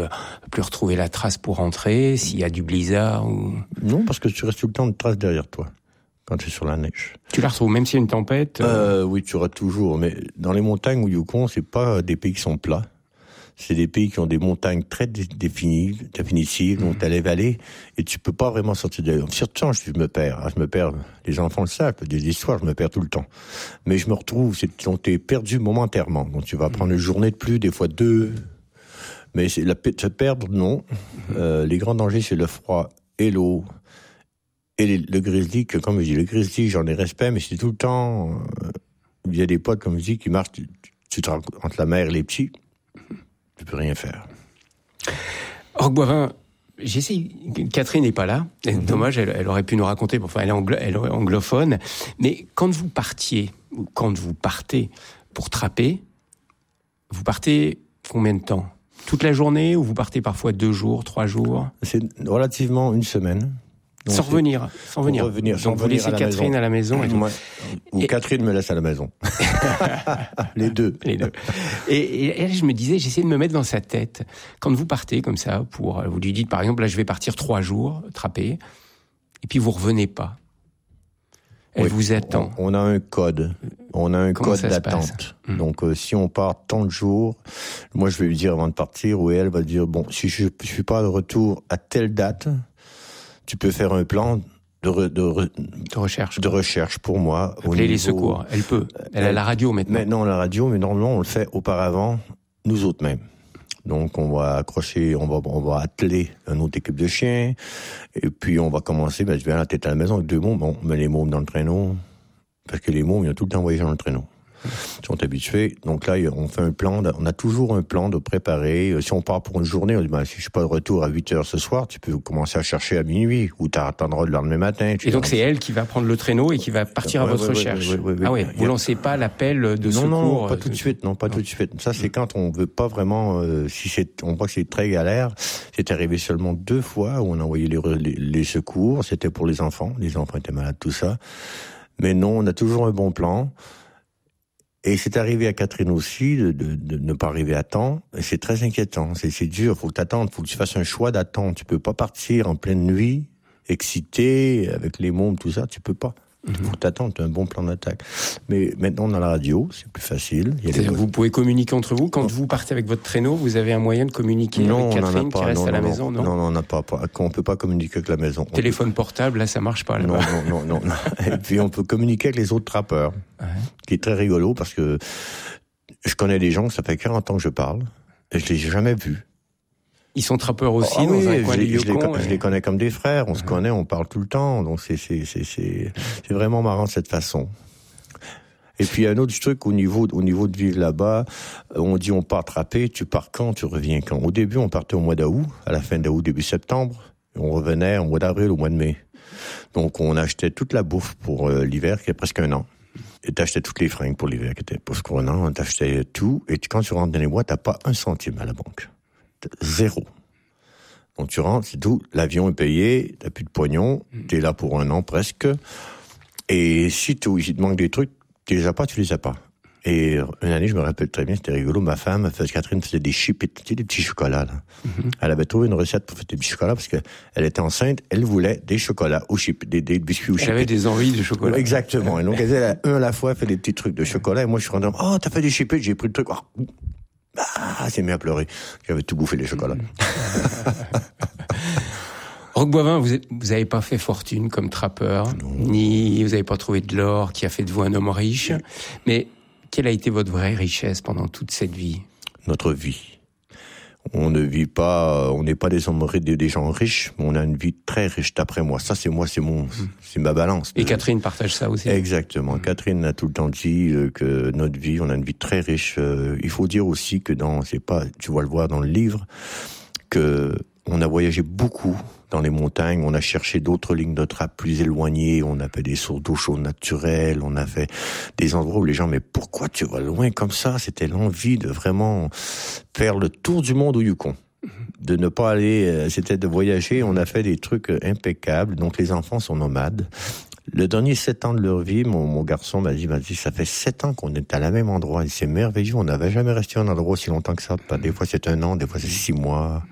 plus retrouver la trace pour rentrer, s'il y a du blizzard ou... Non, parce que tu restes tout le temps de trace derrière toi, quand tu es sur la neige. Tu la retrouves, même s'il y a une tempête Oui, tu auras toujours. Mais dans les montagnes au Yukon, c'est pas des pays qui sont plats. C'est des pays qui ont des montagnes très définitives, donc t'as les vallées, et tu peux pas vraiment sortir de là. Surtout, je me perds. Les enfants le savent, des histoires, je me perds tout le temps. Mais je me retrouve, donc t'es perdu momentairement. Donc tu vas prendre une journée de plus, des fois 2. Mais se perdre, non. Les grands dangers, c'est le froid et l'eau. Et le grizzly, que comme je dis, le grizzly, j'en ai respect, mais c'est tout le temps... il y a des potes, comme je dis, qui marchent, tu te rends entre la mer et les petits, tu peux rien faire. Roch Boivin, Catherine n'est pas là. Dommage, elle aurait pu nous raconter. Enfin, elle est anglophone. Mais quand vous partiez, ou quand vous partez pour trapper, vous partez combien de temps ? Toute la journée ou vous partez parfois 2 jours, 3 jours ? C'est relativement une semaine. Donc sans revenir. Donc vous laissez Catherine à la maison. Ou Catherine me laisse à la maison. Les deux. Et je me disais, j'essayais de me mettre dans sa tête. Quand vous partez comme ça, vous lui dites par exemple, là je vais partir 3 jours, trapper, et puis vous revenez pas. Elle vous attend. On a un code. On a un code d'attente. Donc, si on part tant de jours, moi je vais lui dire avant de partir, ou elle va dire, bon, si je suis pas de retour à telle date, tu peux faire un plan de recherche pour moi. Appeler les secours. Elle peut. Elle a la radio maintenant. Maintenant, la radio, mais normalement, on le fait auparavant, nous autres mêmes. Donc, on va accrocher, on va atteler une autre équipe de chiens, et puis on va commencer, je viens à la tête à la maison avec 2 mômes, on met les mômes dans le traîneau, parce que les mômes, ils ont tout le temps voyagé dans le traîneau. Ils sont habitués. Donc là, on fait un plan, on a toujours un plan de préparer. Si on part pour une journée, on dit, si je suis pas de retour à 8h ce soir, tu peux commencer à chercher à minuit, ou t'attendras le lendemain matin. Et donc c'est elle qui va prendre le traîneau et qui va partir à votre recherche. Oui. Vous lancez pas l'appel de secours. Non, pas tout de suite. Tout de suite. Ça, c'est quand on veut pas vraiment, on voit que c'est très galère. C'est arrivé seulement 2 fois où on a envoyé les secours. C'était pour les enfants. Les enfants étaient malades, tout ça. Mais non, on a toujours un bon plan. Et c'est arrivé à Catherine aussi de ne pas arriver à temps. Et c'est très inquiétant. C'est dur. Faut que t'attendes. Faut que tu fasses un choix d'attente. Tu peux pas partir en pleine nuit, excité, avec les mômes, tout ça. Tu peux pas. Faut que t'attendes. T'as un bon plan d'attaque. Mais maintenant, on a la radio. C'est plus facile. Vous pouvez communiquer entre vous. Quand vous partez avec votre traîneau, vous avez un moyen de communiquer avec Catherine qui reste à la maison, non? Non, on n'a pas. On peut pas communiquer avec la maison. Téléphone portable, là, ça marche pas, là. Non. Et puis, on peut communiquer avec les autres trappeurs. Qui est très rigolo parce que je connais des gens, ça fait 40 ans que je parle, et je les ai jamais vus. Ils sont trappeurs aussi dans un coin du Yukon. Je les connais comme des frères, on se connaît, on parle tout le temps, donc c'est vraiment marrant de cette façon. Et puis un autre truc au niveau de vivre là-bas, on dit on part trapper, tu pars quand, tu reviens quand. Au début, on partait au mois d'août, à la fin d'août, début septembre, et on revenait au mois d'avril, au mois de mai. Donc on achetait toute la bouffe pour l'hiver, qui est presque 1 an. Et t'achetais toutes les fringues pour l'hiver, qui étaient presque 1 an, t'achetais tout, et quand tu rentres dans les mois, t'as pas 1 centime à la banque. 0. Donc tu rentres, c'est tout, l'avion est payé, t'as plus de pognon, t'es là pour 1 an presque, et si il te manque des trucs, tu les as pas, tu les as pas. Et une année, je me rappelle très bien, c'était rigolo, ma femme, Catherine faisait des chips, des petits chocolats, là. Elle avait trouvé une recette pour faire des petits chocolats, parce qu'elle était enceinte, elle voulait des chocolats aux chips, des biscuits aux chips. Elle avait des envies de chocolat. Exactement. Et donc, elle faisait un à la fois, fait des petits trucs de chocolat, et moi, je suis rentré, t'as fait des chips, j'ai pris le truc, c'est mis à pleurer. J'avais tout bouffé les chocolats. Roch Boivin, vous avez pas fait fortune comme trappeur, ni vous avez pas trouvé de l'or qui a fait de vous un homme riche, mais quelle a été votre vraie richesse pendant toute cette vie? Notre vie. On ne vit pas, on n'est pas des gens riches, mais on a une vie très riche d'après moi. Ça, c'est ma balance. Et Catherine partage ça aussi. Exactement. Catherine a tout le temps dit que notre vie, on a une vie très riche. Il faut dire aussi que tu vas le voir dans le livre, que on a voyagé beaucoup dans les montagnes, on a cherché d'autres lignes de trappe plus éloignées, on a fait des sources d'eau chaude naturelles, on a fait des endroits où les gens, mais pourquoi tu vas loin comme ça? C'était l'envie de vraiment faire le tour du monde au Yukon. De ne pas aller, c'était de voyager, on a fait des trucs impeccables, donc les enfants sont nomades. Le dernier 7 ans de leur vie, mon garçon m'a dit, ça fait 7 ans qu'on est à la même endroit, et c'est merveilleux, on n'avait jamais resté à un endroit aussi longtemps que ça. Des fois c'est 1 an, des fois c'est 6 mois.